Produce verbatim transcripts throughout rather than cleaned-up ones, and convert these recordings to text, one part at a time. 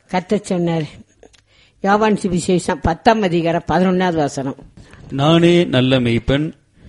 கர்த்தர் சொன்னார். யோவான் சுவிசேஷம் பத்தாம் அதிகாரம் பதினொன்னாவது வசனம். நானே நல்ல மேய்ப்பன்,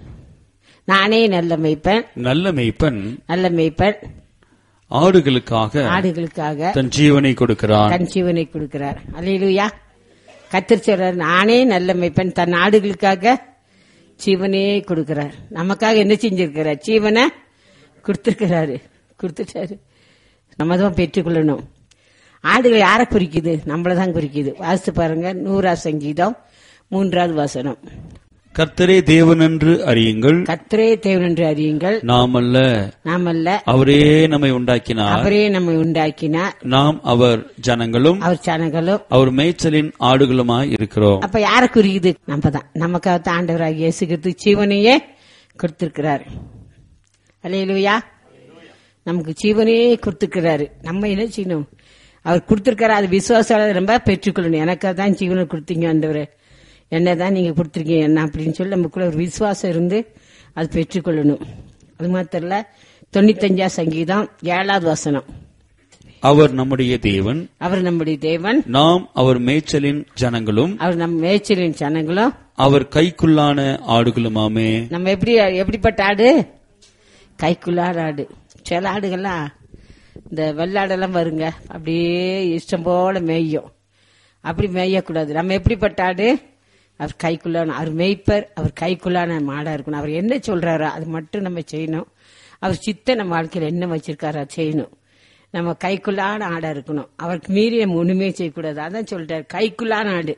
நானே நல்ல மேய்ப்பன், நல்ல மேய்ப்பன் நல்ல மேய்ப்பன் ஆடுகளுக்காக ஆடுகளுக்காக தன் ஜீவனை கொடுக்கிறான். தன் ஜீவனை கொடுக்கிறார். அல்லேலூயா. கர்த்தர் சொல்றார், நானே நல்ல மேய்ப்பன், தன் ஆடுகளுக்காக ஜீவனே கொடுக்கிறார். நமக்காக என்ன செஞ்சிருக்கிறார்? ஜீவனை கொடுத்திருக்கிறாரு, கொடுத்துட்டாரு. நம்ம தான் பெற்றுக்கொள்ளணும். ஆடுகள் யாரை குறிக்குது? நம்மளதான் குறிக்குது. வாசித்து பாருங்க, நூறாவது சங்கீதம் மூன்றாவது வசனம். கர்த்தரே தேவன் என்று அறியுங்கள், கர்த்தரே தேவன் என்று அறியுங்கள், நாமல்ல நாமல்ல அவரே நம்மை உண்டாக்கினார், அவரே நம்மை உண்டாக்கினார், நாம் அவர் ஜனங்களும் அவர் ஜனங்களும் அவர் மேய்ச்சலின் ஆடுகளுமாய் இருக்கிறோம். அப்ப யாரை குறிக்குது? நம்ம தான். நமக்காக ஆண்டவராகிய இயேசு கிறிஸ்து ஜீவனையே கொடுத்திருக்கிறார். அல்லேலூயா. நமக்கு ஜீவனையே கொடுத்திருக்கிறாரு. நம்ம என்ன செய்யணும்? அவர் கொடுத்திருக்காரு, அது விசுவாசால ரொம்ப பெற்றுக்கொள்ளணும். எனக்காக தான் ஜீவனை கொடுத்தீங்க ஆண்டவரே, என்னதான் நீங்க கொடுத்திருக்கீங்க என்ன அப்படின்னு சொல்லி நமக்குள்ள ஒரு விசுவாசம் இருந்து அது பெற்றுக்கொள்ளணும். அது மாத்திரம் இல்ல, தொண்ணூத்தஞ்சா சங்கீதம் ஏழாவது வசனம். அவர் நம்முடைய தேவன், அவர் நம்முடைய தேவன், நாம் அவர் மேய்ச்சலின் ஜனங்களும் அவர் நம் மேய்ச்சலின் ஜனங்களும் அவர் கைக்குள்ளான ஆடுகளுமாமே. நம்ம எப்படி எப்படிப்பட்ட ஆடு? கைக்குள்ளான ஆடு. சில ஆடுகள்லாம் இந்த வெள்ளாடெல்லாம் வருங்க, அப்படியே இஷ்டம் போல மேயும். அப்படி மேயக்கூடாது. நம்ம எப்படிப்பட்ட ஆடு? அவர் கைக்குள்ளான, அவர் மேய்ப்பர், அவர் கைக்குள்ளான மாடா இருக்கணும். அவர் என்ன சொல்றாரோ அது மட்டும் நம்ம செய்யணும். அவர் சித்த நம்ம வாழ்க்கையில் என்ன வச்சிருக்காரோ அது செய்யணும். நம்ம கைக்குள்ளான ஆடா இருக்கணும். அவருக்கு மீறி நம்ம ஒண்ணுமே செய்யக்கூடாது. அதான் சொல்றாரு, கைக்குள்ளான ஆடு.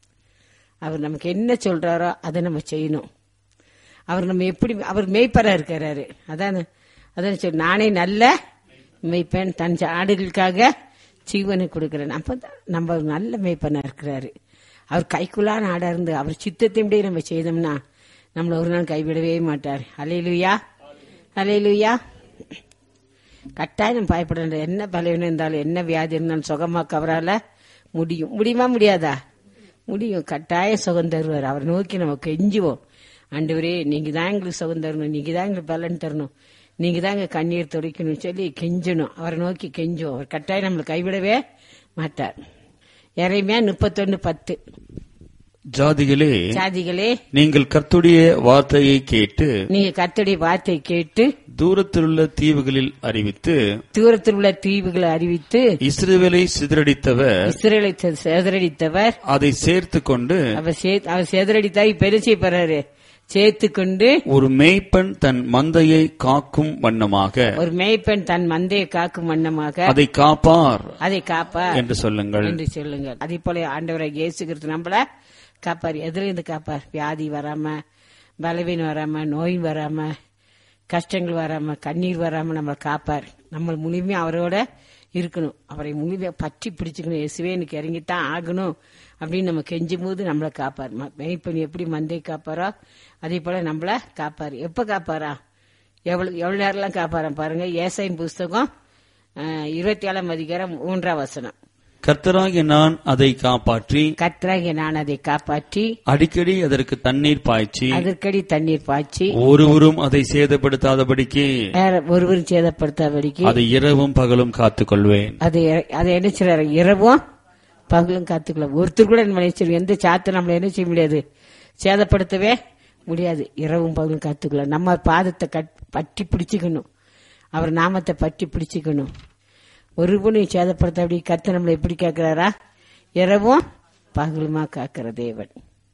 அவர் நமக்கு என்ன சொல்றாரோ அதை நம்ம செய்யணும். அவர் நம்ம எப்படி, அவர் மேய்ப்பரா இருக்கிறாரு. அதான் அதான் சொல், நானே நல்ல மேய்ப்பன், தன் ஆடுகளுக்காக ஜீவனை கொடுக்கிறேன். அப்பதான் நம்ம நல்ல மேய்ப்பனா இருக்கிறாரு. அவர் கைக்குள்ளான ஆடா இருந்து அவர் சித்தத்தை நம்ம செய்தோம்னா நம்மள ஒரு நாள் கைவிடவே மாட்டார். அல்லேலூயா, அல்லேலூயா. கட்டாயம் பயப்பட, என்ன பலவீனம் இருந்தாலும் என்ன வியாதி இருந்தாலும் சுகமாக்க அவரால முடியும். முடியுமா? முடியாதா? முடியும். கட்டாயம் சுகம் தருவார். அவரை நோக்கி நம்ம கெஞ்சுவோம். ஆண்டவரே, நீங்க தான் எங்களுக்கு சுகம் தரணும், நீங்க தான் எங்களுக்கு பலன் தரணும், நீங்க தான் எங்க கண்ணீர் துடைக்கணும் சொல்லி கெஞ்சணும். அவரை நோக்கி கெஞ்சுவோம். அவர் கட்டாயம் நம்மளை கைவிடவே மாட்டார். எரேமியா முப்பத்தொன்னு பத்து. ஜாதிகளே, ஜாதிகளே, நீங்கள் கர்த்தருடைய வார்த்தையை கேட்டு, நீங்க கர்த்தருடைய வார்த்தையை கேட்டு தூரத்திலுள்ள தீவுகளில் அறிவித்து, தூரத்தில் உள்ள தீவுகளை அறிவித்து, இஸ்ரவேலை சிதறடித்தவர், இஸ்ரவேலை சேதரடித்தவர், அதை சேர்த்து கொண்டு, அவர் அவர் சேதரடித்தா இப்ப என்ன செய்ய போறாரு? சேர்த்து கொண்டு, ஒரு மேய்ப்பன் தன் மந்தையை காக்கும் வண்ணமாக, ஒரு மேய்ப்பன் தன் மந்தையை காக்கும் வண்ணமாக அதை காப்பார், அதை காப்பார் என்று சொல்லுங்கள் என்று சொல்லுங்கள். அதே போல ஆண்டவராகிய இயேசு கிறிஸ்து நம்மள காப்பார். எதுல இருந்து காப்பார்? வியாதி வராம, பலவீனம் வராம, நோய் வராம, கஷ்டங்கள் வராம, கண்ணீர் வராம நம்மளை காப்பார். நம்ம முழுமையா அவரோட இருக்கணும். அவரை முழுமையா பற்றி பிடிச்சுக்கணும். இயேசுவே எனக்கு இறங்கித்தான் ஆகணும் அப்படின்னு நம்ம கெஞ்சும் போது நம்மளை காப்பார். மேய்ப்பன் எப்படி மந்தை காப்பாரோ அதே போல நம்மள காப்பாரு. எப்ப காப்பாரா? எவ்வளவு எவ்வளவு நேரம்லாம் காப்பாரா பாருங்க. ஏசாயின் புஸ்தகம் இருபத்தி ஏழாம் அதிகாரம் மூன்றாம் வசனம். கர்த்தராகிய நான் அதை காப்பாற்றி, கர்த்தராகிய நான் அதை காப்பாற்றி அடிக்கடி அதற்கு தண்ணீர் பாய்ச்சி, அதற்கடி தண்ணீர் பாய்ச்சி, ஒருவரும் அதை சேதப்படுத்தாதபடிக்கு, ஒருவரும் சேதப்படுத்தாதபடிக்கு அதை இரவும் பகலும் காத்துக்கொள்வேன். அதை அதை என்ன செய்யறாரு? இரவும் பகலும் காத்துக்கொள்ள. ஒருத்தர் கூட நம்ம நினைச்சிருக்கோம், எந்த சாத்து நம்மள என்ன செய்ய முடியாது, சேதப்படுத்தவே முடியாது. இரவும் பகலும் காத்துக்கொள்ள. நம்ம பாதத்தை பற்றி பிடிச்சுக்கணும், அவர் நாமத்தை பற்றி பிடிச்சுக்கணும். ஒரு பொண்ணு சேதப்படுத்த அப்படி கர்த்தர் நம்மளை எப்படி காக்கிறாரா? இரவும் பகலுமா காக்கிற தேவன்.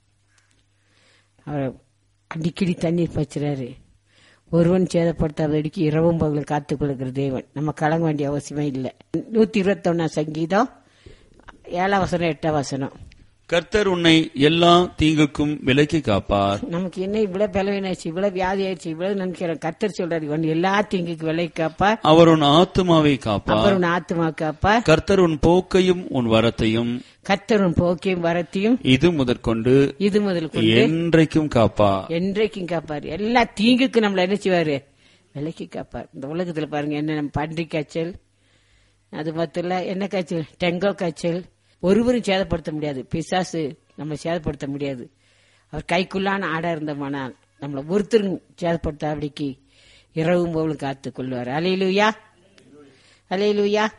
அவர் அடிக்கடி தண்ணீர் பச்சுறாரு. ஒருவன் சேதப்படுத்தாதடிக்கு இரவும் பகலும் காத்துக் கொள்கிற தேவன். நம்ம கலங்க வேண்டிய அவசியமே இல்லை. நூத்தி இருபத்தி ஒன்னாம் சங்கீதம் ஏழாம் வசனம் எட்டாம் வசனம். கர்த்தர் உன்னை எல்லா தீங்குக்கும் விலக்கி காப்பார். நமக்கு என்ன இவ்வளவு பலவீனாச்சு, இவ்வளவு வியாதி ஆயிடுச்சு, இவ்வளவு நினைக்கிறோம். கர்த்தர் சொல்றாரு, எல்லா தீங்குக்கு விலக்கி காப்பார். அவர் உன் ஆத்துமாவை காப்பார். அவர் உன் ஆத்துமா காப்பார். கர்த்தர் உன் போக்கையும் உன் வரத்தையும், கர்த்தர் உன் போக்கையும் வரத்தையும் இது முதற்கொண்டு இது முதல் கொண்டு என்றைக்கும் காப்பார். என்றைக்கும் காப்பார். எல்லா தீங்குக்கு நம்மள என்ன செய்வாரு? விலக்கி காப்பார். இந்த உலகத்துல பாருங்க, என்ன நம்ம பன்றி காய்ச்சல், அது மட்டும் என்ன காய்ச்சல், டெங்கோ காய்ச்சல், ஒருவரும் சேதப்படுத்த முடியாது. பிசாசு நம்ம சேதப்படுத்த முடியாது. அவர் கைக்குள்ளான ஆடா இருந்தோமானால் நம்மள ஒருத்தரும் சேதப்படுத்தாபடிக்கு இரவும் போலும் காத்துக் கொள்வார். அல்லேலூயா, அல்லேலூயா.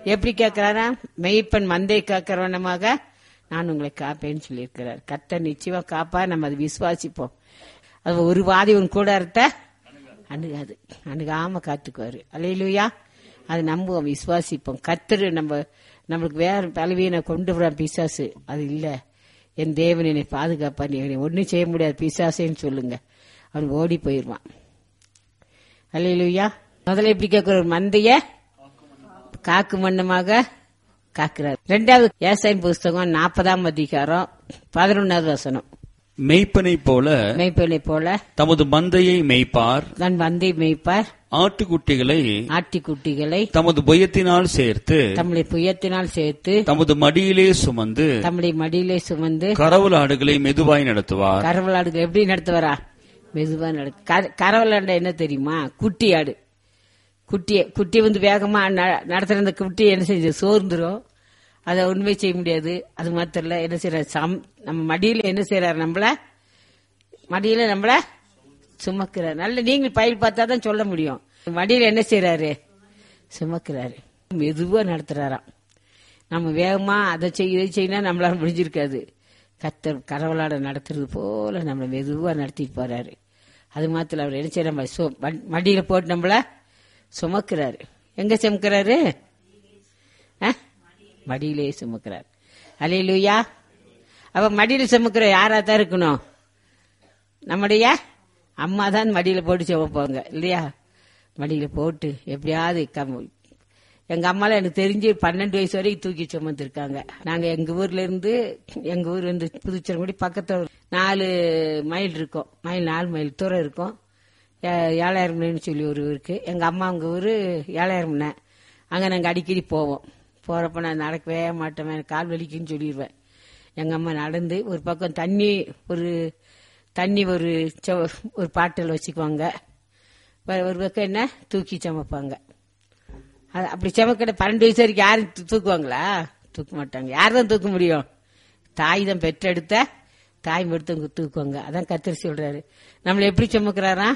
எப்படி கேட்கிறாரா? மெய்ப்பன் மந்தை காக்கிறவனமாக நான் உங்களை காப்பேன்னு சொல்லியிருக்கிறார். கர்த்தர் நிச்சயமா காப்பா. நம்ம அதை விசுவாசிப்போம். அது ஒரு வாதி உன் கூட இருத்த அணுகாது, அணுகாம காத்துக்குவாரு. அல்லேலூயா. அது நம்புவோம், விசுவாசிப்போம். கர்த்தர் நம்ம நம்மளுக்கு வேற பலவீன கொண்டு வர பிசாசு அது இல்ல. என் தேவன் என்னை பாதுகாப்பா, நீ ஒன்னும் செய்ய முடியாது பிசாசேன்னு சொல்லுங்க, அவன் ஓடி போயிருவான். அல்லேலூயா. முதல்ல எப்படி கேட்கிற? ஒரு மந்தைய காக்கு மன்னமாக காக்கிறார். இரண்டாவது ஏசாயின் புஸ்தகம் நாற்பதாம் அதிகாரம் பதினொன்னாவது வசனம். மெய்ப்பனை போல மெய்ப்பனை போல தமது மந்தையை மேய்ப்பார், தன் மந்தை மேய்ப்பார். ஆட்டுக்குட்டிகளை ஆட்டுக்குட்டிகளை தமது புயத்தினால் சேர்த்து தம்முடைய புயத்தினால் சேர்த்து தமது மடியிலே சுமந்து தம்முடைய மடியிலே சுமந்து கரவல் ஆடுகளை மெதுவாய் நடத்துவார். கரவல் ஆடுகள் எப்படி நடத்துவாரா? மெதுவா நடத்து. கரவல் ஆடு என்ன தெரியுமா? குட்டி ஆடு. குட்டிய குட்டி வந்து வேகமா நடத்துற அந்த குட்டி என்ன செஞ்சு சோர்ந்துரும், அதை உண்மை செய்ய முடியாது. அது மாத்திரம் இல்ல, என்ன செய்யறாரு? நம்ம மடியில என்ன செய்யறாரு? நம்மள மடியில நம்மள சுமக்கிறார். நல்ல நீங்கள் பயில் பார்த்தா தான் சொல்ல முடியும். மடியில என்ன செய்யறாரு? சுமக்கிறாரு. மெதுவா நடத்துறாராம். நம்ம வேகமா அதை செய்ய இதை செய்யினா நம்மளால முடிஞ்சிருக்காது. கர்த்தர் கரவலாட நடத்துறது போல நம்மள மெதுவா நடத்திட்டு போறாரு. அது மாத்திரம் அவர் என்ன செய்ய நம்ம மடியில போட்டு நம்மள சுமக்கிறாரு. எங்க சுமக்கிறாரு? மடியிலே சுமக்கிறார். அல்லேலூயா. அப்ப மடியில சுமக்கிற யாரா தான் இருக்கணும்? நம்முடைய அம்மா தான் மடியில போட்டு சுமப்பாங்க இல்லையா? மடியில போட்டு எப்படியாவது எங்க அம்மால எனக்கு தெரிஞ்சு பன்னெண்டு வயசு வரைக்கும் தூக்கி சுமந்துருக்காங்க. நாங்க எங்க ஊர்ல இருந்து எங்க ஊர் வந்து புதுச்சேரி பக்கத்துல நாலு மைல் இருக்கும். மைல் நாலு மைல் தூரம் இருக்கும். ஏழாயிரம் மணின்னு சொல்லி ஒரு ஊருக்கு எங்க அம்மா அவங்க ஊரு ஏழாயிரம் மணி. அங்க நாங்க அடிக்கடி போவோம். போறப்ப நான் நடக்கவே மாட்டேன், எனக்கு கால் வலிக்குன்னு சொல்லிடுவேன். எங்க அம்மா நடந்து ஒரு பக்கம் தண்ணி ஒரு தண்ணி ஒரு ஒரு பாட்டில் வச்சுக்குவாங்க, ஒரு பக்கம் என்ன தூக்கி சமைப்பாங்க. அப்படி சமைக்கிற பன்னெண்டு வயசு வரைக்கும் யாரும் தூக்குவாங்களா? தூக்க மாட்டாங்க. யார் தான் தூக்க முடியும்? தாய் தான் பெற்றெடுத்த தாய் மட்டும் தூக்குவாங்க. அதான் கர்த்தர் சொல்றாரு, நம்மள எப்படி சுமக்கிறாரா?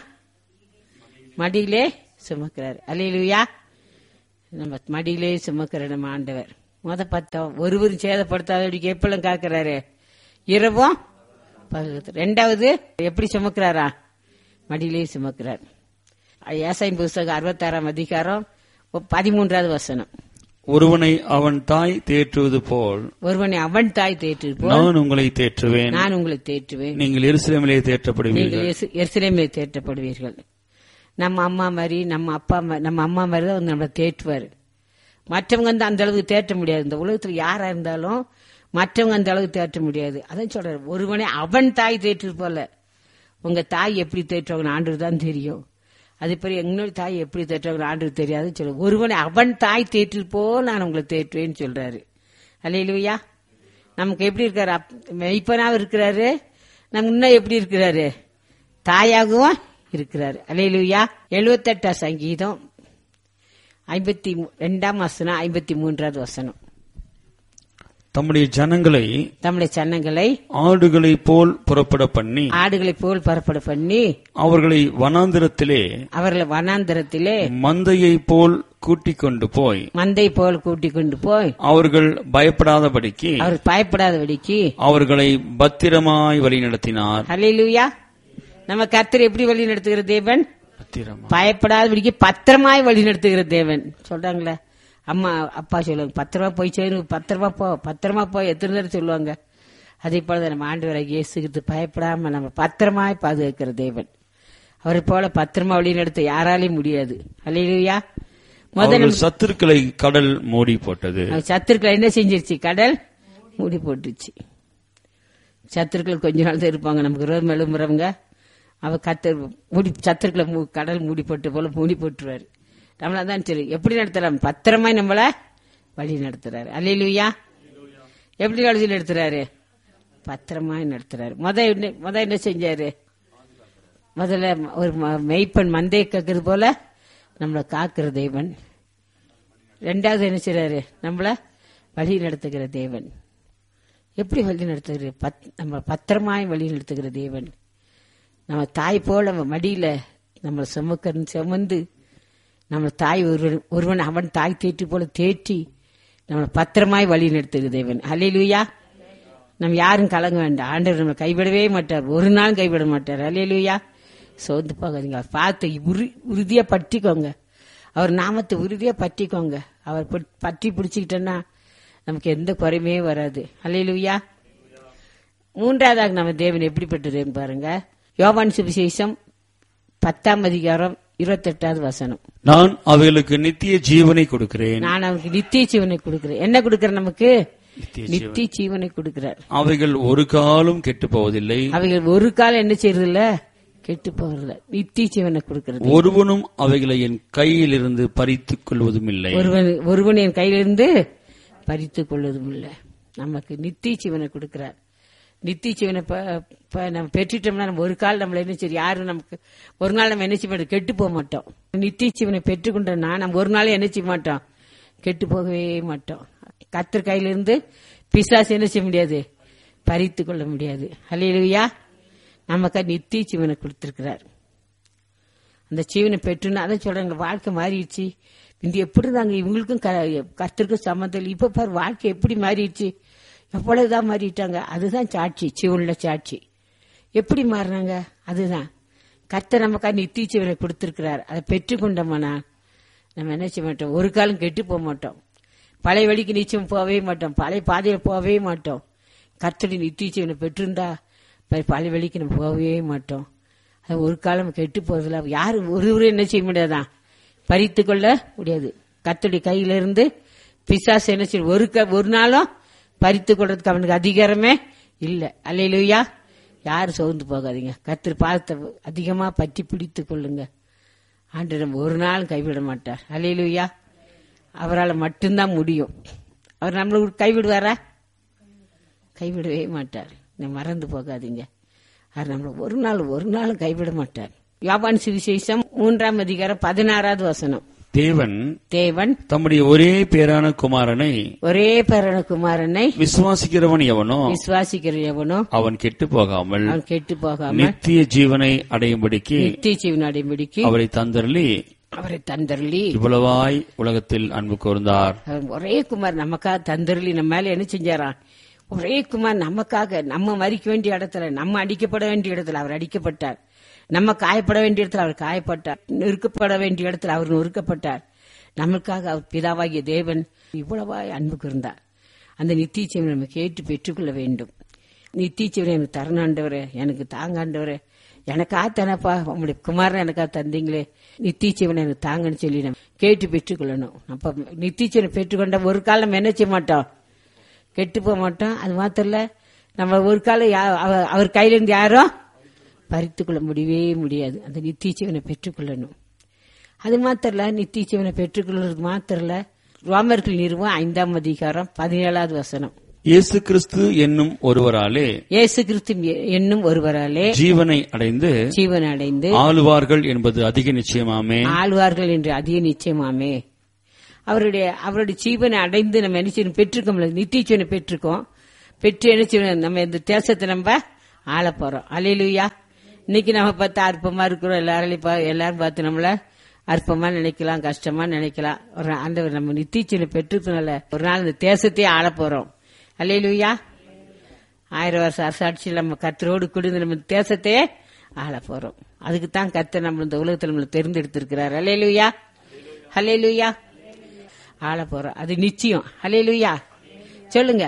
மடியிலே சுமக்கிறாரு. அல்லேலூயா. நம்ம மடியிலே சுமக்கிற நம்ம ஆண்டவர். முத பார்த்தோம், ஒருவரும் சேதப்படுத்தாதபடிக்கு எப்பெல்லாம் காக்கிறாரு? இரவும். ரெண்டாவது எப்படி சுமக்கிறாரா? மடியிலே சுமக்கிறார். ஏசாயின் புஸ்தகம் அறுபத்தாறாம் அதிகாரம் பதிமூன்றாவது வசனம். ஒருவனை அவன் தாய் தேற்றுவது போல் ஒருவனை அவன் தாய் தேற்றுவது போல் நான் உங்களை தேற்றுவேன். நான் உங்களை தேற்றுவேன். நீங்கள் எருசலேமிலே தேற்றப்படுவீர்கள். எருசலேமிலே தேற்றப்படுவீர்கள். நம்ம அம்மா மாதிரி நம்ம அப்பா நம்ம அம்மா மாதிரி தான் வந்து நம்மளை தேற்றுவாரு. மற்றவங்க வந்து அந்த அளவுக்கு தேற்ற முடியாது. இந்த உலகத்துல யாரா இருந்தாலும் மற்றவங்க அந்த அளவுக்கு தேற்ற முடியாது. அதான் சொல்றாரு, ஒருவனே அவன் தாய் தேற்று போல. உங்க தாய் எப்படி தேற்றுவாங்க ஆண்டு தான் தெரியும். அதே போல எங்களோட தாய் எப்படி தேற்றுவாங்க ஆண்டு தெரியாது சொல்ல. ஒருவனை அவன் தாய் தேற்று போல் நான் உங்களை தேற்றுவேன்னு சொல்றாரு. அல்லேலூயா. நமக்கு எப்படி இருக்காரு? மெய்ப்பனாவும் இருக்கிறாரு, நம்ம இன்னும் எப்படி இருக்கிறாரு? தாயாகவும் இருக்கிறாரு. அல்லேலூயா. எழுபத்தி எட்டாம் சங்கீதம் ஐம்பத்தி ரெண்டாம் வசனம் ஐம்பத்தி மூன்றாவது வசனம். தம்முடைய ஜனங்களை தம்முடைய ஜனங்களை ஆடுகளை போல் புறப்பட பண்ணி ஆடுகளை போல் புறப்பட பண்ணி அவர்களை வனாந்திரத்திலே அவர்களை வனாந்திரத்திலே மந்தையை போல் கூட்டிக் கொண்டு போய் மந்தை போல் கூட்டிக் கொண்டு போய் அவர்கள் பயப்படாதபடிக்கு அவர் பயப்படாதபடிக்கு அவர்களை பத்திரமாய் வழி நடத்தினார். அல்லேலூயா. நம்ம கர்த்தர் எப்படி வழி நடத்துகிற தேவன்? பயப்படாதபடிக்கு பத்திரமாய் வழி நடத்துகிற தேவன். சொல்றாங்களே அம்மா அப்பா சொல்லுவாங்க, பத்திரமா போய் சேரும், பத்திரமா போ பத்திரமா போய் எத்தனை நேரம் சொல்லுவாங்க. அதே போலதான் நம்ம ஆண்டவராகிய இயேசு கிறிஸ்து பயப்படாம நம்ம பத்திரமாய் பாதுகாக்கிற தேவன். அவரை போல பத்திரமா வழி நடத்த யாராலையும் முடியாது. அல்லேலூயா. முதல்ல சத்துருக்களை கடல் மூடி போட்டது. சத்துருக்களை என்ன செஞ்சிருச்சு? கடல் மூடி போட்டுச்சு. சத்துருக்கள் கொஞ்ச நாள் தான் இருப்பாங்க. நமக்கு ரோம் எழும்புறவங்க அவ கத்து மூடி சத்துருக்களை கடல் மூடி போட்டு போல மூடி போட்டுருவாரு. நம்மள தான் சரி எப்படி நடத்துறாரு? பத்திரமாய் நம்மள வழி நடத்துறாரு. அல்லேலூயா. எப்படி வழி நடத்துறாரு? பத்திரமாய் நடத்துறாரு. முத முத என்ன செஞ்சாரு? முதல்ல ஒரு மெய்ப்பன் மந்தையை காக்குறது போல நம்மளை காக்குற தேவன். ரெண்டாவது என்ன செய்றாரு? நம்மள வழி நடத்துகிற தேவன். எப்படி வழி நடத்துகிற? நம்ம பத்திரமாய் வழி நடத்துகிற தேவன். நம்ம தாய் போல நம்ம மடியில நம்ம சுமக்க சுமந்து நம்ம தாய் ஒருவன் ஒருவன் அவன் தாய் தேற்றி போல தேற்றி நம்மளை பத்திரமாய் வழி நடத்துகிற தேவன். அல்லேலூயா. நம்ம யாரும் கலங்க வேண்டாம். ஆண்டவர் நம்மளை கைவிடவே மாட்டார், ஒரு நாள் கைவிட மாட்டார். அல்லேலூயா. சோர்ந்து போகாதீங்க. அவர் பார்த்து உறு உறுதியா பற்றிக்கோங்க. அவர் நாமத்தை உறுதியா பற்றிக்கோங்க. அவர் பற்றி பிடிச்சிக்கிட்டோன்னா நமக்கு எந்த குறையுமே வராது. அல்லேலூயா. மூன்றாவதாக நம்ம தேவன் எப்படிப்பட்டதுன்னு பாருங்க. யோவான் சுவிசேஷம் பத்தாம் அதிகாரம் இருபத்தி எட்டாவது வசனம். நான் அவைகளுக்கு நித்திய ஜீவனை கொடுக்கிறேன். நான் அவனுக்கு நித்திய ஜீவனை கொடுக்கிறேன். என்ன கொடுக்கிறேன்? நமக்கு நித்திய ஜீவனை கொடுக்கிறார். அவைகள் ஒரு காலம் கெட்டு போவதில்லை. அவைகள் ஒரு காலம் என்ன செய்யறதில்ல, கெட்டு போவதில்லை. நித்திய ஜீவனை கொடுக்கிறது. ஒருவனும் அவைகளை என் கையிலிருந்து பறித்துக் கொள்வதும் இல்லை. ஒருவன் ஒருவன் என் கையிலிருந்து பறித்துக் கொள்வதும் இல்லை. நமக்கு நித்திய ஜீவனை கொடுக்கிறார். நித்திய ஜீவனை நம்ம பெற்றுட்டோம்னா நம்ம ஒரு கால் நம்மள என்ன சரி யாரும் நமக்கு ஒரு நாள் நம்ம என்ன செய்ய மாட்டோம், கெட்டு போக மாட்டோம். நித்திய ஜீவனை பெற்றுக்கொண்டோம்னா நம்ம ஒரு நாள் என்ன செய்ய மாட்டோம், கெட்டு போகவே மாட்டோம். கர்த்தர் கையிலிருந்து பிசாசு என்ன செய்ய முடியாது, பறித்து கொள்ள முடியாது. அல்லேலூயா. நமக்கு நித்திய ஜீவனை கொடுத்திருக்கிறார். அந்த ஜீவனை பெற்றுனா அதான் சொல்றாங்க, வாழ்க்கை மாறிடுச்சு. இந்த எப்படி தாங்க இவங்களுக்கும் கர்த்தருக்கும் சம்மந்தம். இப்ப பாரு வாழ்க்கை எப்படி மாறிடுச்சு, எவ்வளவுதான் மாறிட்டாங்க. அதுதான் சாட்சி, சிவனுள்ள சாட்சி. எப்படி மாறினாங்க, அதுதான் கர்த்தர் நமக்காக நித்திய ஜீவனை கொடுத்திருக்கிறார். அதை பெற்றுக்கொண்டோம்னா நம்ம என்ன செய்ய மாட்டோம், ஒரு காலம் கெட்டு போக மாட்டோம். பழைய வழிக்கு நிச்சயம் போகவே மாட்டோம், பழைய பாதையில போகவே மாட்டோம். கர்த்தருடைய நித்திய ஜீவனை பெற்றிருந்தா பழைய வழிக்கு நம்ம போகவே மாட்டோம். அது ஒரு காலம் கெட்டு போறதுல யாரும் ஒருவரும் என்ன செய்ய முடியாதான், பறித்து கொள்ள முடியாது. கர்த்தருடைய கையில இருந்து பிசாசு என்ன செய்யும், ஒரு ஒரு நாளும் பறித்து கொள்றதுக்கு அவனுக்கு அதிகாரமே இல்ல. அல்லேலூயா. யாரும் சோர்ந்து போகாதீங்க. கர்த்தர் பாதத்தை அதிகமா பற்றி பிடித்து கொள்ளுங்க. ஆண்டவர் நம்ம ஒரு நாள் கைவிட மாட்டார். அல்லேலூயா. அவரால் மட்டும்தான் முடியும். அவர் நம்மள கைவிடுவாரா, கைவிடவே மாட்டார். மறந்து போகாதீங்க. அவர் நம்மள ஒரு நாள் ஒரு நாளும் கைவிட மாட்டார். யோவான் சுவிசேஷம் மூன்றாம் அதிகாரம் பதினாறாவது வசனம். தேவன் தேவன் தம்முடைய ஒரே பேரான குமாரனை ஒரே பேரான குமாரனை விசுவாசிக்கிறவன் எவனோ விசுவாசிக்கிற எவனோ அவன் கெட்டு போகாமல் அவன் கெட்டு போகாமல் நித்திய ஜீவனை அடையும்படிக்கு நித்திய ஜீவனை அடையும்படிக்கு அவரை தந்தருளி அவரை தந்தருளி இவ்வளவாய் உலகத்தில் அன்பு கூர்ந்தார். ஒரே குமார் நமக்காக தந்தருளி நம்ம மேல என்ன செஞ்சாராம், ஒரே குமார் நமக்காக நம்ம மறிக்க வேண்டிய இடத்துல, நம்ம அடிக்கப்பட வேண்டிய இடத்துல அவர் அடிக்கப்பட்டார். நம்ம காயப்பட வேண்டிய இடத்துல அவர் காயப்பட்டார். நெருக்கப்பட வேண்டிய இடத்துல அவர் நொறுக்கப்பட்டார். நமக்காக அவர் பிதாவாகிய தேவன் இவ்வளவாய் அன்பு கூர்ந்தார். அந்த நித்திய ஜீவனை நம்ம கேட்டு பெற்றுக்கொள்ள வேண்டும். நித்திய ஜீவனை எனக்கு தரணாண்டவரே, எனக்கு தாங்காண்டவரே, எனக்கா தானப்பா உங்களுடைய குமாரன் எனக்கா தந்தீங்களே, நித்திய ஜீவனை எனக்கு தாங்கன்னு சொல்லி நம்ம கேட்டு பெற்றுக்கொள்ளணும். அப்ப நித்திய ஜீவனை பெற்றுக்கொண்ட ஒரு காலம் நம்ம என்ன செய்ய மாட்டோம், கெட்டு போக மாட்டோம். அது மாத்திரம் இல்ல, நம்ம ஒரு காலம் அவர் கையிலிருந்து யாரும் பறித்து கொள்ள முடியவே முடியாது. அந்த நித்திய ஜீவனை பெற்றுக்கொள்ளணும். அது மாத்திரம் இல்ல, நித்திய ஜீவனை பெற்றுக்கொள்றது மாத்திரம் இல்ல, ரோமர்கள் நிறுவனம் ஐந்தாம் அதிகாரம் பதினேழாவது வசனம். இயேசு கிறிஸ்து என்னும் ஒருவராலே இயேசு கிறிஸ்து என்னும் ஒருவராலே ஜீவனை அடைந்து ஜீவனை அடைந்து ஆளுவார்கள் என்பது அதிக நிச்சயமாமே. ஆளுவார்கள் என்று அதிக நிச்சயமாமே. அவருடைய அவருடைய ஜீவனை அடைந்து நம்ம என்ன செய்யணும், பெற்றுக்கோம். நித்திய ஜீவனை பெற்றுக்கோம். பெற்று என்ன செய்யணும், நம்ம இந்த தேசத்தை நம்ம ஆள போறோம். அல்லேலூயா. இன்னைக்கு நம்ம பார்த்து அற்பமா இருக்கிறோம். எல்லாரும் எல்லாரும் பார்த்து நம்மள அற்பமா நினைக்கலாம், கஷ்டமா நினைக்கலாம். ஒரு ஆண்டவர் நம்ம நித்திய ஜீவனை பெற்றுக்கனால ஒரு நாள் இந்த தேசத்தையே ஆள போறோம். அல்லேலூயா. ஆயிரம் வருஷம் அரசாட்சியில் நம்ம கர்த்தரோடு கூடி நம்ம தேசத்தையே ஆள போறோம். அதுக்கு தான் கர்த்தர் நம்ம இந்த உலகத்தில் நம்மளை தேர்ந்தெடுத்திருக்கிறார். அல்லேலூயா. அல்லேலூயா. ஆள போறோம், அது நிச்சயம். அல்லேலூயா. சொல்லுங்க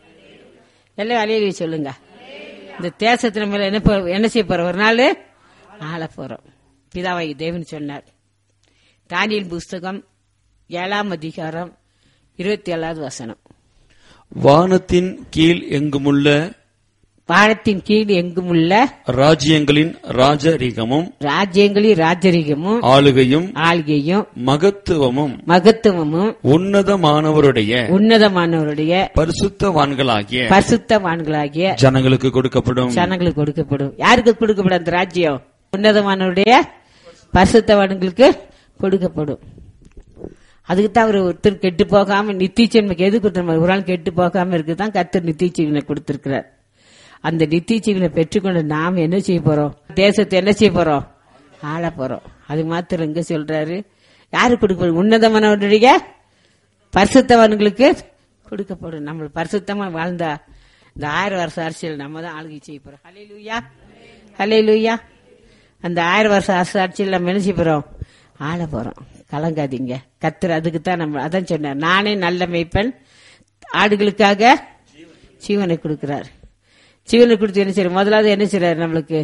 எல்லாம் அல்லேலூயா சொல்லுங்க. இந்த தேசத்தை நம்ம என்ன என்ன செய்ய போறோம், ஒரு நாள் ஆள போறோம். பிதாவாகி தேவன் சொன்னார். தானியேல் புஸ்தகம் ஏழாம் அதிகாரம் இருபத்தி ஏழாவது வசனம். வானத்தின் கீழ் எங்குமுள்ள வானத்தின் கீழ் எங்குமுள்ள ராஜ்யங்களின் ராஜரீகமும் ராஜ்யங்களின் ராஜரீகமும் ஆளுகையும் ஆளுகையும் மகத்துவமும் மகத்துவமும் உன்னதமானவருடைய உன்னதமானவருடைய பரிசுத்தவான்களாகிய பரிசுத்தவான்களாகிய ஜனங்களுக்கு கொடுக்கப்படும். ஜனங்களுக்கு கொடுக்கப்படும். யாருக்கு கொடுக்கப்படும் அந்த ராஜ்யம்? உன்னதமானவருடைய பரிசுத்தவான்களுக்கு கொடுக்கப்படும். அதுக்கு தான் அவர் ஒருத்தர் கெட்டு போகாம நித்திய ஜீவனுக்கு எது கொடுத்த ஒரு நாள் கெட்டு போகாம இருக்குதான் கர்த்தர் நித்திய ஜீவனை கொடுத்திருக்கிறார். அந்த நித்திய ஜீவனை பெற்றுக்கொண்டு நாம் என்ன செய்ய போறோம், தேசத்தை என்ன செய்ய போறோம், ஆள போறோம். அது மாத்திரம் இங்க சொல்றாரு, யாரு கொடுக்க, உன்னதமானவருடைய பரிசுத்தவான்களுக்கு கொடுக்கப்படும். நம்ம பரிசுத்தமா வாழ்ந்தா இந்த ஆயிரம் வருஷம் அரசியல் நம்ம தான் ஆளுகை செய்ய போறோம். ஹல்லேலூயா, ஹல்லேலூயா. அந்த ஆயிரம் வருஷம் அரசு ஆட்சியில் நம்ம என்ன செய்ய போறோம்? ஆள போறோம். கலங்காதீங்க. கர்த்தர் அதுக்கு தான் நம்ம அதான் சொன்னார், நானே நல்ல மேய்ப்பன், ஆடுகளுக்காக ஜீவனை கொடுக்கிறார். ஜீவனை கொடுத்து என்ன செய்யறாரு? முதலாவது என்ன செய்யறாரு? நம்மளுக்கு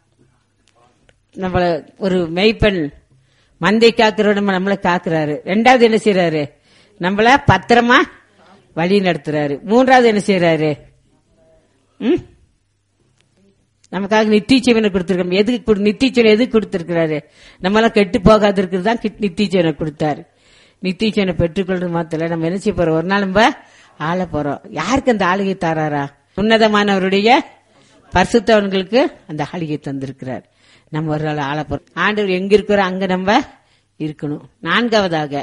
நம்மள ஒரு மேய்ப்பன் மந்தை காக்கிறோட நம்மளை காக்குறாரு. ரெண்டாவது என்ன செய்யறாரு? நம்மள பத்திரமா வழி நடத்துறாரு. மூன்றாவது என்ன செய்யறாரு? ம் நமக்காக நித்திய ஜீவனை கொடுத்திருக்கோம். எதுக்கு நித்திய ஜீவனை எதுக்கு கொடுத்திருக்கிறாரு? நம்மளாம் கெட்டு போகாது இருக்கிறது தான் நித்திய ஜீவனை கொடுத்தாரு. நித்திய ஜீவனை பெற்றுக்கொள்றது மாத்திர நம்ம என்ன செய்ய போறோம்? ஒரு நாள் நம்ம ஆள போறோம். யாருக்கு அந்த ஆளுகை தாராரா? உன்னதமானவருடைய பரிசுத்தவன்களுக்கு அந்த ஆளுகை தந்திருக்கிறார். நம்ம ஒரு நாள் ஆள போறோம். ஆண்டவர் எங்க இருக்கிறோம் அங்க நம்ம இருக்கணும். நான்காவதாக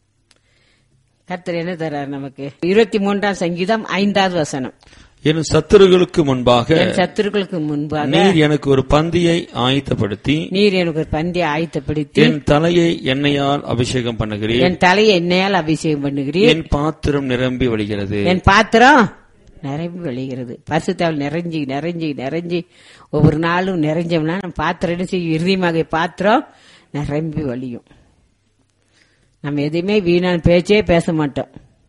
கர்த்தர் என்ன தர்றாரு நமக்கு? இருபத்தி மூன்றாம் சங்கீதம் ஐந்தாவது வசனம். என் சத்துருக்களுக்கு முன்பாக என் சத்துருக்களுக்கு முன்பாக நீர் எனக்கு ஒரு பந்தியை ஆயத்தப்படுத்தி நீர் எனக்கு ஒரு பந்தியை ஆயத்தப்படுத்தி என் தலையை எண்ணெயால் அபிஷேகம் பண்ணுகிறீர். என் தலையை எண்ணெயால் அபிஷேகம் பண்ணுகிறீர். என் பாத்திரம் நிரம்பி வழிகிறது. என் பாத்திரம் நிரம்பி வழிகிறது. பரிசுத்தால் நிறைஞ்சி நிறைஞ்சி நிறைஞ்சி ஒவ்வொரு நாளும் நிறைஞ்சோம்னா நம்ம பாத்திரம் என்ன செய்யும்? இறுதியாக பாத்திரம் நிரம்பி வழியும். நம்ம எதையுமே வீணான பேச்சே பேச மாட்டோம்.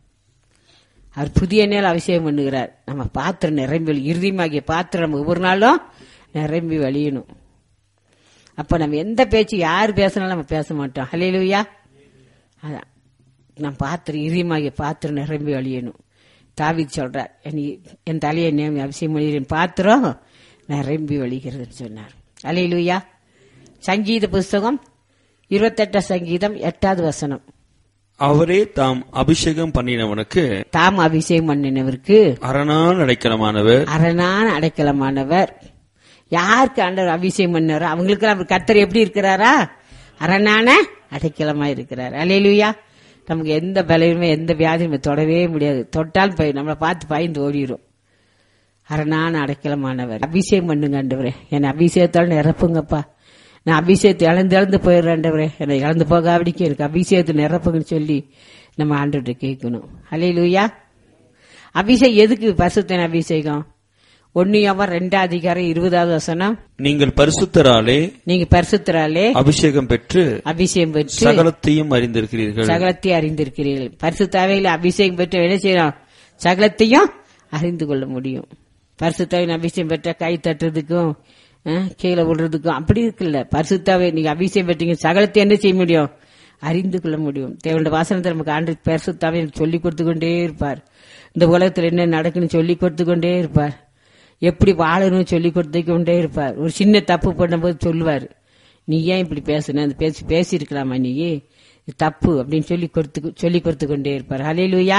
அவர் புதிய எண்ணெயால் அபிஷேகம் பண்ணுகிறார். நம்ம பாத்திரம் நிரம்பி இறுதியாகிய பாத்திரம் நம்ம ஒவ்வொரு நாளும் நிரம்பி வழியணும். அப்ப நம்ம எந்த பேச்சு யாரு பேசினாலும் நம்ம பேச மாட்டோம். ஹல்லேலூயா. அதான் நம்ம பாத்திரம் இறுதியாகிய பாத்திரம் நிரம்பி வழியணும். தாவீது சொல்றார், என் தலையை அபிஷேகம் பண்ணி பாத்திரம் நிரம்பி வழிகிறதுன்னு சொன்னார். ஹல்லேலூயா. சங்கீத புஸ்தகம் இருபத்தெட்டாம் சங்கீதம் எட்டாவது வசனம். அவரே தாம் அபிஷேகம் பண்ணினவனுக்கு தாம் அபிஷேகம் பண்ணினவருக்கு அரணான அடைக்கலமானவர். அரணான அடைக்கலமானவர். யாருக்கு ஆண்டவர் அபிஷேகம் பண்ணாரோ அவங்களுக்கு அவர் கர்த்தர் எப்படி இருக்கிறாரா? அரணான அடைக்கலமா இருக்கிறார். அல்லேலூயா. நமக்கு எந்த பலனுமே எந்த வியாதியுமே தொடவே முடியாது. தொட்டால் போய் நம்மளை பார்த்து பயந்து ஓடிடும். அரணான அடைக்கலமானவர். அபிஷேகம் பண்ணுங்க ஆண்டவரே, என்னை அபிஷேகத்தால் நிரப்புங்கப்பா. நான் அபிஷேகத்தை இழந்து இழந்து போயிடுறேன்டவரே, என்னை இழந்து போகாவிடிக்க எனக்கு அபிஷேகத்தை நிரப்புங்கன்னு சொல்லி நம்ம ஆண்டவர்கிட்ட கேட்கணும். அல்லேலூயா. அபிஷேகம் எதுக்கு? பரிசுத்தன அபிஷேகம். ஒன்னு யோவான் ரெண்டாம் அதிகாரம் இருபதாவது வசனம். நீங்கள் பரிசுத்தராலே நீங்க பரிசுத்தராலே அபிஷேகம் பெற்று அபிஷேகம் பெற்று சகலத்தையும் அறிந்திருக்கிறீர்கள். சகலத்தையும் அறிந்திருக்கிறீர்கள். பரிசுத்தாவையில் அபிஷேகம் பெற்று என்ன செய்யணும்? சகலத்தையும் அறிந்து கொள்ள முடியும். பரிசுத்தாவின் அபிஷேகம் பெற்ற கை தட்டுறதுக்கும் கீழே விடுறதுக்கும் அப்படி இருக்குல்ல. பரிசுத்தாவை நீங்க அபிஷேகம் பெற்றீங்க, சகலத்தை என்ன செய்ய முடியும்? அறிந்து கொள்ள முடியும். தேவனுடைய வாசனத்தை நமக்கு ஆண்டு பரிசுத்தாவை சொல்லிக் கொடுத்து கொண்டே இருப்பார். இந்த உலகத்தில் என்ன நடக்குன்னு சொல்லிக் கொடுத்து கொண்டே இருப்பார். எப்படி வாழணும்னு சொல்லிக் கொடுத்து கொண்டே இருப்பார். ஒரு சின்ன தப்பு பண்ணும்போது சொல்லுவார், நீ ஏன் இப்படி பேசுன, அந்த பேசி பேசிருக்கலாமா, நீ தப்பு அப்படின்னு சொல்லி கொடுத்து சொல்லி கொடுத்து கொண்டே இருப்பார். ஹல்லேலூயா.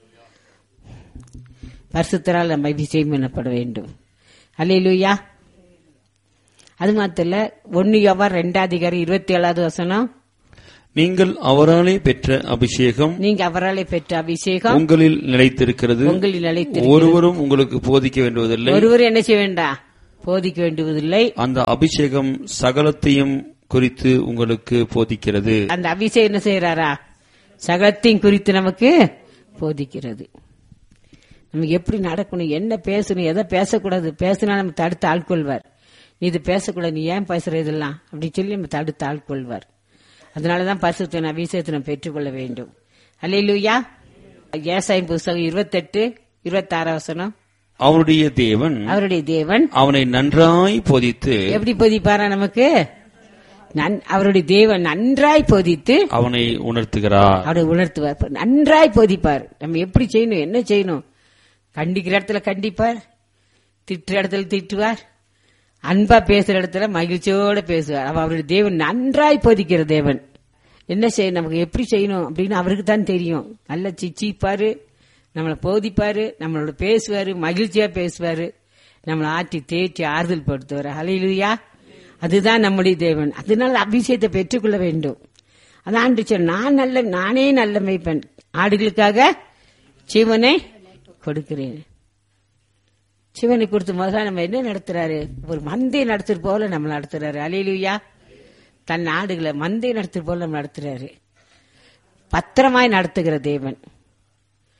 பரிசுத்தரால் நம்ம அபிஷேகம் பண்ணப்பட வேண்டும். ஹல்லேலூயா. அது மாத்திர ஒன்னு யோவான் ரெண்டாம் அதிகாரம் இருபத்தி ஏழாவது வசனம். நீங்கள் அவராலே பெற்ற அபிஷேகம் நீங்க அவராலே பெற்ற அபிஷேகம் உங்களில் நிலைத்திருக்கிறது. உங்களில் நிலைத்திருக்கிறது. ஒருவரும் உங்களுக்கு போதிக்க வேண்டுவதில்லை. ஒருவரும் என்ன செய்ய வேண்டாம்? போதிக்க வேண்டுவதில்லை. அந்த அபிஷேகம் சகலத்தையும் குறித்து உங்களுக்கு போதிக்கிறது. அந்த அபிஷேகம் என்ன செய்யறாரா? சகலத்தையும் குறித்து நமக்கு போதிக்கிறது. நமக்கு எப்படி நடக்கணும், என்ன பேசணும், எதை பேசக்கூடாது, பேசினா நம்ம தடுத்து ஆட்கொள்வார். நீ இது பேசக்கூடாது, நீ ஏன் பேசுற இதெல்லாம் அப்படின்னு சொல்லி நம்ம தடுத்து ஆட்கொள்வார். அதனாலதான் பரிசுத்த அபிஷேகத்தை நம்ம பெற்றுக்கொள்ள வேண்டும். அல்லேலூயா. ஏசாயா புஸ்தகம் இருபத்தெட்டு இருபத்தி ஆறாம் வசனம். அவருடைய தேவன் அவருடைய தேவன் அவனை நன்றாய் போதித்து. எப்படி போதிப்பாரா நமக்கு? அவருடைய தேவன் நன்றாய் போதித்து அவனை உணர்த்துகிறார். அவனை உணர்த்துவார். நன்றாய் போதிப்பார். நம்ம எப்படி செய்யணும், என்ன செய்யணும். கண்டிக்கிற இடத்துல கண்டிப்பார், திட்டுற இடத்துல திட்டுவார், அன்பா பேசுற இடத்துல மகிழ்ச்சியோட பேசுவார். அவருடைய தேவன் நன்றாய் போதிக்கிற தேவன். என்ன செய்யணும், நமக்கு எப்படி செய்யணும் அப்படின்னு அவருக்கு தான் தெரியும். நல்லா சிச்சிப்பாரு, நம்மளை போதிப்பாரு, நம்மளோட பேசுவாரு, மகிழ்ச்சியா பேசுவாரு, நம்மளை ஆற்றி தேற்றி ஆறுதல் படுத்துவார். ஹல்லேலூயா. அதுதான் நம்முடைய தேவன். அதனால அபிஷேகத்தை பெற்றுக்கொள்ள வேண்டும். அதான் சொன்ன, நான் நல்ல நானே நல்ல மேய்ப்பன், ஆடுகளுக்காக ஜீவனை கொடுக்கிறேன். சிவனை கொடுத்து முதல்ல நம்ம என்ன நடத்துறாரு? ஒரு மந்தை நடத்துற போல நம்ம நடத்துறாரு. அல்லேலூயா. தன் ஆடுகளை மந்தை நடத்துற போல நம்ம நடத்துறாரு. பத்திரமாய் நடத்துகிற தேவன்.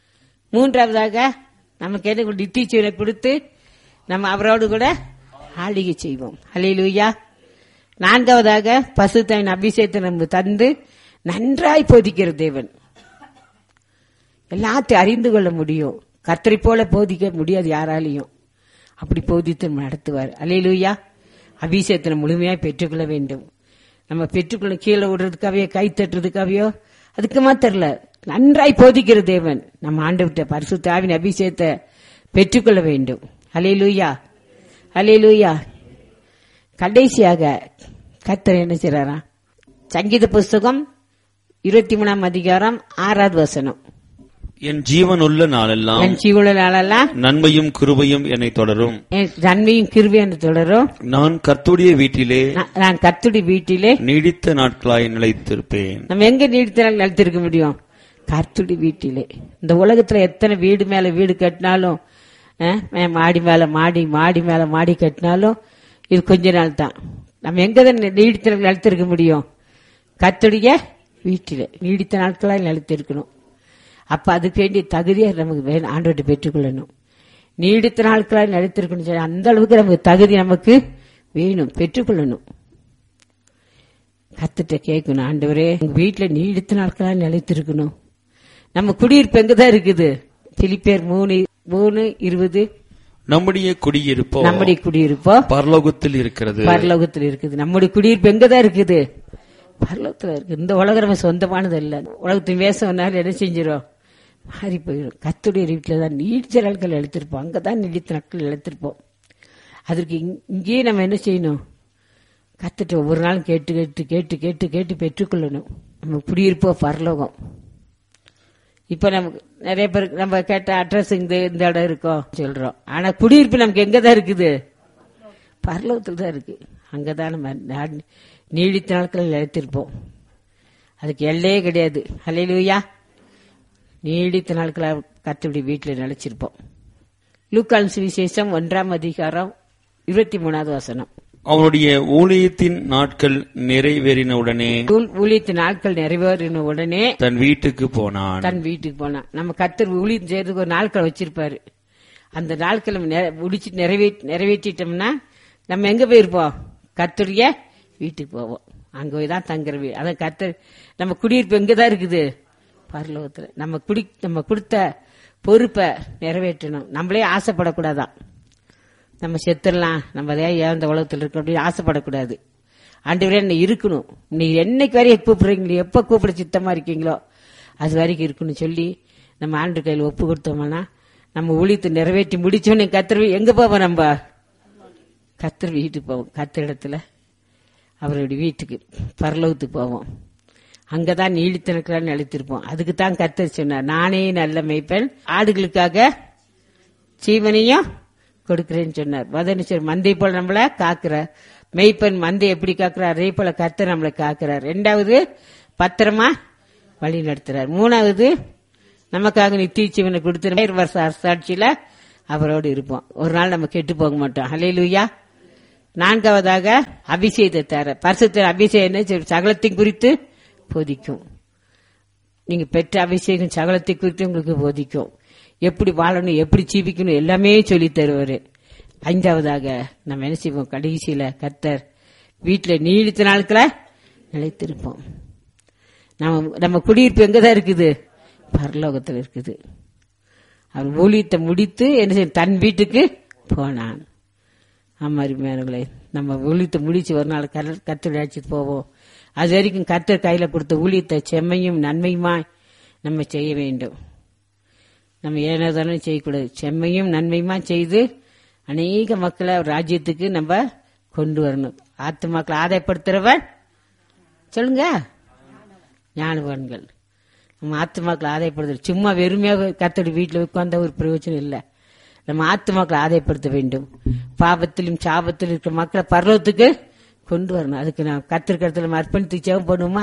மூன்றாவதாக நமக்கு என்ன நித்திய கொடுத்து நம்ம அவரோடு கூட ஆளுகை செய்வோம். ஹல்லேலூயா. நான்காவதாக பசுத்தாவின் அபிஷேகத்தை நம்ம தந்து நன்றாய் போதிக்கிற தேவன். எல்லாத்தையும் அறிந்து கொள்ள முடியும். கர்த்தரை போல போதிக்க முடியாது யாராலையும். அப்படி போதித்து நடத்துவார். ஹல்லேலூயா. அபிஷேகத்தை முழுமையாக பெற்றுக்கொள்ள வேண்டும். நம்ம பெற்றுக்கொள்ள கீழே விடுறதுக்காவையோ கை தட்டுறதுக்காவையோ அதுக்கு மாத்திரல, நன்றாய் போதிக்கிற தேவன். நம்ம ஆண்டவர்ட்ட பரிசுத்த ஆவியின் அபிஷேகத்தை பெற்றுக்கொள்ள வேண்டும். ஹல்லேலூயா, ஹல்லேலூயா. கடைசியாக கர்த்தர் என்ன செய்றாரா? சங்கீத புஸ்தகம் இருபத்தி மூணாம் அதிகாரம் ஆறாவது வசனம். என் ஜீவன் உள்ள நாளெல்லாம் என் ஜீவனுள்ள நாளெல்லாம் நன்மையும் கிருபையும் என்னை தொடரும். நன்மையும் கிருபையும் என்னை தொடரும். நான் கர்த்தருடைய வீட்டிலே நான் கர்த்தருடைய வீட்டிலே நீடித்த நாட்களாய் நிலைத்திருப்பேன். நம்ம எங்க நீடித்த நாள் நிலைத்திருக்க முடியும்? கர்த்தருடைய வீட்டிலே. இந்த உலகத்துல எத்தனை வீடு மேல வீடு கட்டினாலும், மாடி மேல மாடி மாடி மேல மாடி கட்டினாலும் இது கொஞ்ச நாள் தான். நம்ம எங்க தான் நீடித்த நாள் நிலைத்திருக்க முடியும்? கர்த்தருடைய வீட்டிலே நீடித்த நாட்களாய் நிலைத்திருக்கணும். அப்ப அதுக்கு வேண்டிய தகுதியை நமக்கு வேணும், ஆண்டவர்கிட்ட பெற்றுக்கொள்ளணும். நீடித்த நாட்களாக நிலைத்திருக்கணும் சொல்லி அந்த அளவுக்கு நமக்கு தகுதி நமக்கு வேணும், பெற்றுக்கொள்ளணும். கர்த்தர்ட்ட கேட்கணும், ஆண்டவரே உங்க வீட்டுல நீடித்த நாட்களாக நிலைத்திருக்கணும். நம்ம குடியிருப்பு எங்கதான் இருக்குது? பிலிப்பியர் மூணு மூணு இருபது. நம்முடைய குடியிருப்போ நம்முடைய குடியிருப்போ பரலோகத்தில் இருக்கிறது. பரலோகத்தில் இருக்குது. நம்முடைய குடியிருப்பு எங்கதான் இருக்குது? பரலோகத்துல இருக்கு. இந்த உலகம் நம்ம சொந்தமானது இல்ல. உலகத்தின் வேஷம் என்ன செஞ்சிடும்? மாறி போயிடும். கர்த்தருடைய வீட்டுல தான் நீடித்த நாட்கள் எழுத்திருப்போம். அங்கதான் நீடித்த நாட்கள் எழுத்திருப்போம். அதற்கு இங்கேயே நம்ம என்ன செய்யணும்? கர்த்தர்ட்ட ஒவ்வொரு நாளும் கேட்டு கேட்டு கேட்டு கேட்டு கேட்டு பெற்றுக்கொள்ளணும். நம்ம குடியிருப்போ பரலோகம். இப்ப நமக்கு நிறைய பேருக்கு நம்ம கேட்ட அட்ரஸ் இந்த இந்த இடம் இருக்கோம் சொல்றோம். ஆனா குடியிருப்பு நமக்கு எங்கதான் இருக்குது? பரலோகத்துல தான் இருக்கு. அங்கதான் நம்ம நீடித்த நாட்கள் நிலைத்திருப்போம். அதுக்கு எல்லையே கிடையாது. ஹல்லேலூயா. நீடித்த நாட்களாக கர்த்தருடைய வீட்டில் நிலைச்சிருப்போம். லூக்கான் சுவிசேஷம் ஒன்றாம் அதிகாரம் இருபத்தி மூணாவது வசனம். அவருடைய ஊழியத்தின் நாட்கள் நிறைவேறின உடனே ஊழியத்தின் நாட்கள் நிறைவேறின உடனே தன் வீட்டுக்கு போனான். தன் வீட்டுக்கு போனான். நம்ம கர்த்தர் ஊழியம் செய்யறதுக்கு ஒரு நாட்கள் வச்சிருப்பாரு. அந்த நாட்கள் முடிச்சு நிறைவேற்றி நிறைவேற்றிட்டோம்னா நம்ம எங்க போயிருப்போம்? கர்த்தருடைய வீட்டுக்கு போவோம். அங்க போய் தான் தங்குற வீடு. அதான் கர்த்தர் நம்ம குடியிருப்பு எங்கதான் இருக்குது? பரலோகத்துல. நம்ம குடி நம்ம கொடுத்த பொறுப்பை நிறைவேற்றணும். நம்மளே ஆசைப்படக்கூடாதான். நம்ம செத்துடலாம், நம்ம அதே ஏன் இந்த உலகத்தில் இருக்க அப்படின்னு ஆசைப்படக்கூடாது. ஆண்டவரே என்ன இருக்கணும், நீ என்னைக்கு வரையும் கூப்பிடுறீங்களோ, எப்ப கூப்பிட சித்தமா இருக்கீங்களோ அது வரைக்கும் இருக்கணும் சொல்லி நம்ம ஆண்டு கையில் ஒப்பு கொடுத்தோம்னா நம்ம ஊழியத்தை நிறைவேற்றி முடிச்சோன்னு கர்த்தர் எங்க போவோம்? நம்ம கர்த்தர் வீட்டுக்கு போவோம். கர்த்தர் இடத்துல அவருடைய வீட்டுக்கு பரலோகத்துக்கு போவோம். அங்கதான் நீடித்த நாட்களாக நிலைத்திருப்போம். அதுக்கு தான் கர்த்தர் சொன்னார், நானே நல்ல மேய்ப்பன், ஆடுகளுக்காக ஜீவனையும் கொடுக்கிறேன்னு சொன்னார். மதனிச்சர் மந்தை போல நம்மள காக்குறார். மெய்ப்பன் மந்தை எப்படி காக்குறார், அதே போல கர்த்தர் நம்மளை காக்குறார். ரெண்டாவது பத்திரமா வழி நடத்துறார். மூணாவது நமக்காக நித்திய ஜீவனை கொடுத்து வருஷ அரசாட்சியில அவரோடு இருப்போம். ஒரு நாள் நம்ம கெட்டு போக மாட்டோம். ஹல்லேலூயா. நான்காவதாக அபிஷேகத்தை தர பரிசுத்த அபிஷேகம் சகலத்தையும் குறித்து போதிக்கும். நீங்க பெற்ற அபிஷேகம் சகலத்தை குறித்து உங்களுக்கு போதிக்கும். எப்படி வாழணும், எப்படி ஜீவிக்கணும் எல்லாமே சொல்லி தருவாரு. ஐந்தாவதாக நம்ம என்ன செய்வோம்? கடைசியில கர்த்தர் வீட்டுல நீடித்த நாட்களை நிலைத்திருப்போம். நம்ம நம்ம குடியிருப்பு எங்கதான் இருக்குது? பரலோகத்தில் இருக்குது. அவர் ஊழியத்தை முடித்து என்ன செய்ய தன் வீட்டுக்கு போனான். ஆமாரி மேனங்களே, நம்ம ஊழியத்தை முடிச்சு ஒரு நாள் கர்த்தர் அழைச்சிட்டு போவோம். அது வரைக்கும் கர்த்தர் கையில கொடுத்த ஊழியத்தை செம்மையும் நன்மையுமா நம்ம செய்ய வேண்டும். நம்ம ஏனதானே செய்யக்கூடாது. செம்மையும் நன்மையுமா செய்து அநேக மக்களை ராஜ்யத்துக்கு நம்ம கொண்டு வரணும். ஆத்து மக்களை ஆதாயப்படுத்துறவன் சொல்லுங்க ஞானவான்கள். நம்ம ஆத்துமாக்களை ஆதாயப்படுத்த சும்மா வெறுமையாக கர்த்தருடைய வீட்டில் உட்கார்ந்த ஒரு பிரயோஜனம் இல்லை. நம்ம ஆத்துமாக்களை ஆதாயப்படுத்த வேண்டும். பாவத்திலும் சாபத்திலும் இருக்கிற மக்களை பரலோகத்துக்கு கொண்டு வரணும். அதுக்கு நான் கர்த்தர் அர்ப்பணித்து ஜெபம் பண்ணுமா?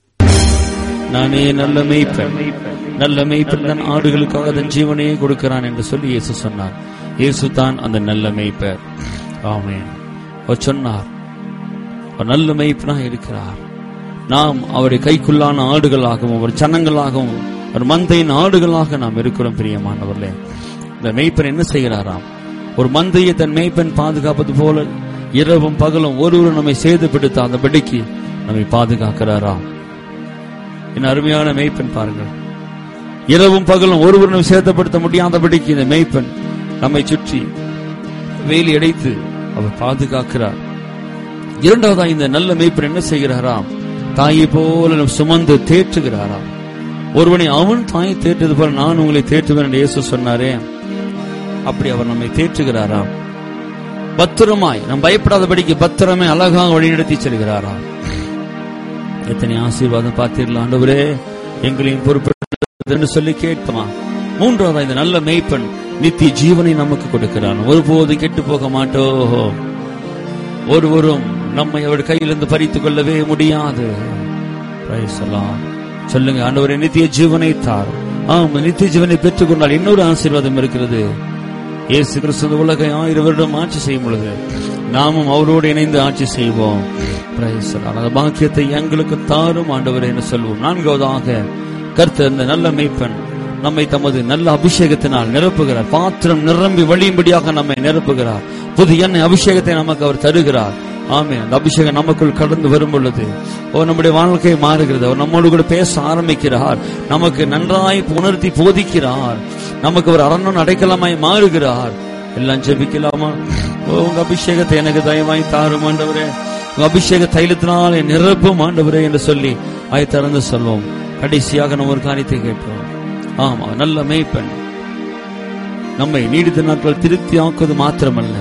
நானே நல்ல மேய்ப்பன், நல்ல மேய்ப்பன் தன் ஆடுகளுக்காக தன் ஜீவனையே கொடுக்கிறான் என்று சொல்லி இயேசு சொன்னார். இயேசு தான் அந்த நல்ல மேய்ப்பர். ஆமென். அவர் சொன்னார், அவர் நல்ல மேய்ப்பனாக இருக்கிறார். நாம் அவருடைய கைக்குள்ளான ஆடுகளாகவும் அவர் சனங்களாகவும் ஒரு மந்தையின் ஆடுகளாக நாம் இருக்கிறோம். பிரியமானவர்களே, இந்த மேய்ப்பன் என்ன செய்கிறாராம்? ஒரு மந்தையை தன் மேய்ப்பன் பாதுகாப்பது போல இரவும் பகலும் ஒருவரும் நம்மை சேதப்படுத்த அந்த படிக்கு நம்மை பாதுகாக்கிறாராம். என் அருமையான மேய்ப்பன் பாருங்கள், இரவும் பகலும் ஒருவரும் சேதப்படுத்த முடியாதபடிக்கு இந்த மேய்ப்பன் நம்மை சுற்றி வேலி அடைத்து அவர் பாதுகாக்கிறார். இரண்டாவதா இந்த நல்ல மேய்ப்பன் என்ன செய்கிறாராம்? தாயை போல சுமந்து தேற்றுகிறாராம். ஒருவனை அவன் தாயை தேற்றுவது போல நான் உங்களை தேற்றுவேன் என்று இயேசு சொன்னாரே, அப்படி அவர் நம்மை தேற்றுகிறாராம். பத்திரமாய் நம் பயப்படாதபடிக்கு பத்திரமே அழகாக வழிநடத்தி செல்கிறாராம். எத்தனை ஆசீர்வாதம் பார்த்தீர்களா? ஆண்டவரே, எங்களையும் பொறுப்பு சொல்லி கேட்போமா? மூன்றாவது, இந்த நல்ல மேய்ப்பன் நித்திய ஜீவனை நமக்கு கொடுக்கிறான். ஒருபோது கெட்டு போக மாட்டோம். ஒருவரும் நம்மை அவர் கையிலிருந்து பறித்துக் கொள்ளவே முடியாது. சொல்லுங்க, ஆண்டவரே நித்திய ஜீவனை தார். ஆம், நித்திய ஜீவனை பெற்றுக் கொண்டால் இன்னொரு ஆசீர்வாதம் இருக்கிறது. இயேசு கிறிஸ்து உலகை ஆயிரம் வருடம் ஆட்சி செய்யும் பொழுது நாமும் அவரோடு இணைந்து ஆட்சி செய்வோம். அந்த பாக்கியத்தை எங்களுக்கு தாரும் ஆண்டவரே என்று சொல்வோம். நான்காவதாக, கர்த்தர் இந்த நல்ல மேய்ப்பன் நம்மை தமது நல்ல அபிஷேகத்தினால் நிரப்புகிறார். பாத்திரம் நிரம்பி வழியும்படியாக நம்மை நிரப்புகிறார். புதிய எண்ணெய் அபிஷேகத்தை நமக்கு அவர் தருகிறார். ஆமே, அந்த அபிஷேகம் நமக்குள் கடந்து வரும் பொழுது ஓ நம்முடைய வாழ்க்கை மாறுகிறது. அவர் நம்மோடு கூட பேச ஆரம்பிக்கிறார். நமக்கு நன்றாய் உணர்த்தி போதிக்கிறார். நமக்கு ஒரு அரண்மனை அடைக்கலமாய் மாறுகிறார். எல்லாம் ஜெபிக்கலாமா? ஓ உங்க அபிஷேகத்தை எனக்கு தயவாய் தாரும் ஆண்டவரே, உங்க அபிஷேக தைலத்தினால் என் நிரப்பும் ஆண்டவரே என்று சொல்லி ஆய திறந்து சொல்வோம். கடைசியாக நம்ம ஒரு காரியத்தை கேட்போம். ஆமா, நல்ல மேய்ப்பன் நம்மை நீடித்த நாட்கள் திருப்தி ஆக்குவது மாத்திரமல்ல,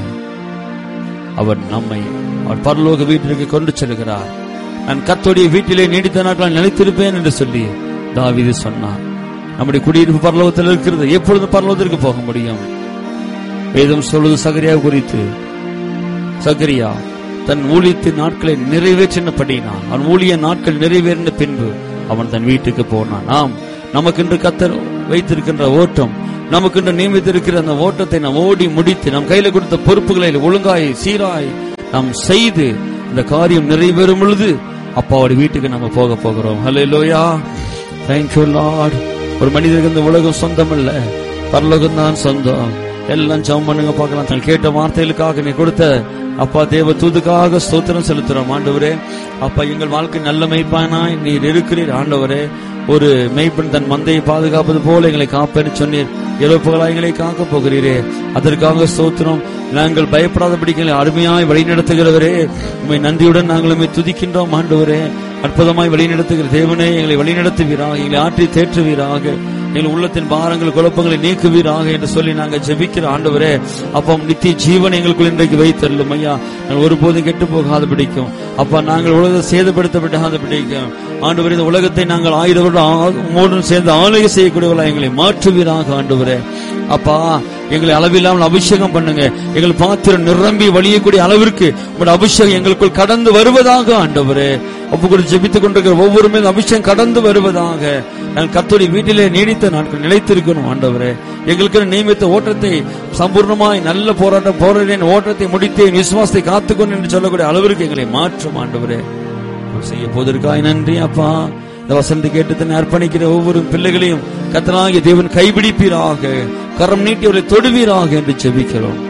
அவர் நம்மை அவர் பரலோக வீட்டிற்கு கொண்டு செல்கிறார். நான் கர்த்தருடைய வீட்டிலே நீடித்த நாட்கள் நிலைத்திருப்பேன் என்று சொல்லி தாவீது சொன்னார். நம்முடைய குடியிருப்பு பரலோகத்தில் இருக்கிறது. எப்பொழுது பரலோகத்திற்கு போக முடியும்? வேதம் சொல்வது சகரியா குறித்து. சகரியா தன் ஊழியத்தின் நாட்களை நிறைவேற்றினபடினான். அவன் ஊழிய நாட்கள் நிறைவேறின பின்பு அவன் தன் வீட்டுக்கு போனான். நாம் நமக்கென்று கர்த்தர் வைத்திருக்கின்ற ஓட்டம், நமக்கென்று நியமித்திருக்கிற அந்த ஓட்டத்தை நாம் ஓடி முடித்து நம் கையில கொடுத்த பொறுப்புகளை ஒழுங்காய் சீராய் நாம் செய்து இந்த காரியம் நிறைவேறும் பொழுது அப்பாவோட வீட்டுக்கு நம்ம போக போகிறோம். ஹல்லேலூயா, தேங்க் யூ லார்ட். ஒரு மனிதனுக்கு இந்த உலகம் சொந்தம் இல்ல, பரலோகம் தான் சொந்தம். எல்லாம் ஜெபம் பண்ணுங்க பார்க்கலாம். நான் கேட்ட வார்த்தைகளுக்காக நீ கொடுத்த அப்பா தேவ தூதுக்காக ஸ்தோத்திரம் செலுத்துறோம் ஆண்டவரே. அப்பா எங்கள் வாழ்க்கை நல்ல மேய்ப்பானாய் நீர் இருக்கிறீர் ஆண்டவரே. ஒரு மேய்ப்பன் தன் மந்தையை பாதுகாப்பது போல எங்களை காப்பேன்னு சொன்னீர். இறப்புகளாய் எங்களை காக்க போகிறீரே, அதற்காக ஸ்தோத்திரம். நாங்கள் பயப்படாதபடி எங்களை அருமையாய் வழி நடத்துகிறவரே, உண்மை நன்றியுடன் நாங்கள் உண்மை துதிக்கின்றோம் ஆண்டவரே. அற்புதமாய் வழி நடத்துகிற தேவனே, எங்களை வழி நடத்துவீராக, எங்களை ஆற்றி தேற்றுவீராக, எங்கள் உள்ளத்தின் பாரங்கள் குழப்பங்களை நீக்குவீராக என்று சொல்லி நாங்கள் ஜெபிக்கிற ஆண்டவரே. அப்பா நித்திய ஜீவன் எங்களுக்குள் இன்றைக்கு வைத்தள்ளும் ஐயா. நாங்கள் ஒருபோதும் கெட்டு போகாத பிடிக்கும் அப்பா. நாங்கள் உலகத்தை சேதப்படுத்தப்படாத பிடிக்கும் ஆண்டவரே. இந்த உலகத்தை நாங்கள் ஆயிரம் வருடம் சேர்ந்து ஆளுகை செய்யக்கூடியவர்களாக எங்களை மாற்றுவீராக ஆண்டவரே. அப்பா எங்களை அளவில்லாமல் அபிஷேகம் பண்ணுங்க. எங்கள் பாத்திரம் நிரம்பி வழியக்கூடிய அளவிற்கு உங்களுடைய அபிஷேகம் எங்களுக்குள் கடந்து வருவதாக ஆண்டவரே. அப்ப கூட ஜெபித்துக் கொண்டிருக்கிற ஒவ்வொரு மேலும் அபிஷேகம் கடந்து வருவதாக. நாங்கள் கர்த்தருடைய வீட்டிலே நீடித்த நாட்கள் நிலைத்திருக்கணும் ஆண்டவரே. எங்களுக்கு நியமித்த ஓட்டத்தை சம்பூர்ணமாய் நல்ல போராட்டம் போராடின ஓட்டத்தை முடித்தேன், விசுவாசத்தை காத்துக்கொண்டு என்று சொல்லக்கூடிய அளவிற்கு எங்களை மாற்றும் ஆண்டவரே. செய்ய போவதற்காக நன்றி அப்பா. இந்த வசனத்தை கேட்டு தன்னை அர்ப்பணிக்கிற ஒவ்வொரு பிள்ளைகளையும் கர்த்தராகிய தேவன் கைபிடிப்பீராக, கரம் நீட்டி அவரை தொடுவீராக என்று ஜெபிக்கிறோம்.